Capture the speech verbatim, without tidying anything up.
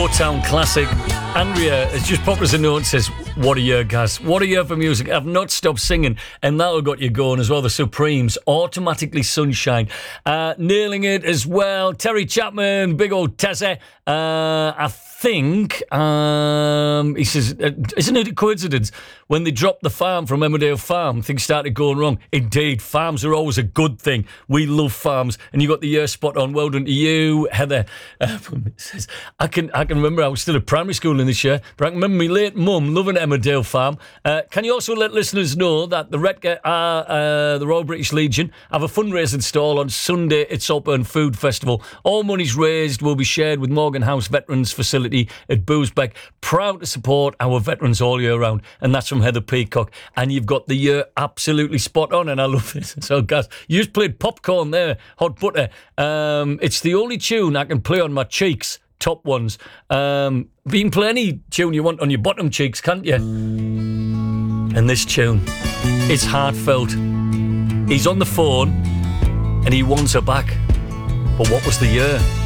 Motown classic. Andrea has just popped us a note and says, what a year, guys. What a year for music. I've not stopped singing, and that'll got you going as well. The Supremes, Automatically Sunshine. Uh, nailing it as well. Terry Chapman, big old Tessa. Uh, I think, um, he says, uh, isn't it a coincidence? When they dropped the farm from Emmerdale Farm, things started going wrong. Indeed, farms are always a good thing. We love farms. And you got the year spot on. Well done to you, Heather. Uh, says, I can I can remember I was still at primary school in this year, but I can remember my late mum loving Emmerdale Farm. Uh, can you also let listeners know that the Redcar, uh, uh, the Royal British Legion, have a fundraising stall on Sunday at Saltburn Food Festival. All monies raised will be shared with Morgan House Veterans Facility at Boosbeck. Proud to support our veterans all year round. And that's from Heather Peacock. And you've got the year absolutely spot on, and I love this. So, guys, you just played Popcorn there, Hot Butter. Um, it's the only tune I can play on my cheeks, top ones. Um, you can play any tune you want on your bottom cheeks, can't you? And this tune, it's heartfelt. He's on the phone and he wants her back. But what was the year?